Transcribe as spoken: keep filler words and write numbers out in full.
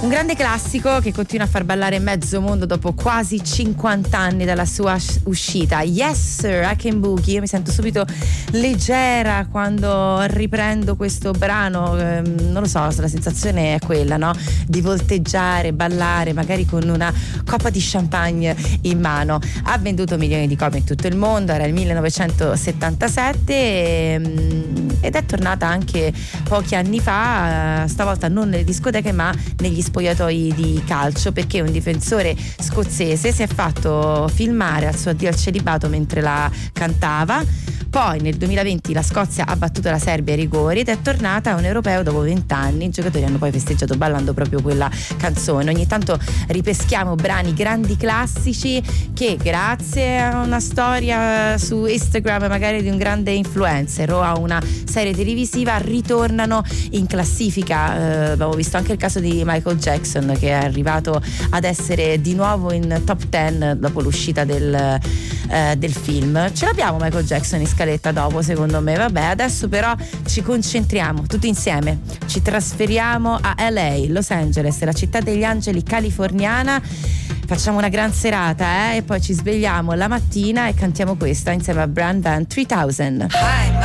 Un grande classico che continua a far ballare mezzo mondo dopo quasi cinquanta anni dalla sua uscita. Yes Sir, I Can Boogie. Io mi sento subito leggera quando riprendo questo brano, eh, non lo so, la sensazione è quella, no? Di volteggiare, ballare, magari con una coppa di champagne in mano. Ha venduto milioni di copie in tutto il mondo, era il millenovecentosettantasette e, ed è tornata anche pochi anni fa, stavolta non nelle discoteche ma negli spogliatoi di calcio, perché un difensore scozzese si è fatto filmare al suo addio al celibato mentre la cantava. Poi nel duemilaventi la Scozia ha battuto la Serbia ai rigori ed è tornata a un europeo dopo vent'anni. I giocatori hanno poi festeggiato ballando proprio quella canzone. Ogni tanto ripeschiamo brani grandi classici che grazie a una storia su Instagram magari di un grande influencer o a una serie televisiva ritornano in classifica. Eh, abbiamo visto anche il caso di Michael Jackson, che è arrivato ad essere di nuovo in top dieci dopo l'uscita del, eh, del film. Ce l'abbiamo Michael Jackson in scaletta dopo, secondo me. Vabbè, adesso però ci concentriamo tutti insieme, ci trasferiamo a L A, Los Angeles, la città degli angeli californiana. Facciamo una gran serata eh? E poi ci svegliamo la mattina e cantiamo questa insieme a Brand Van tremila.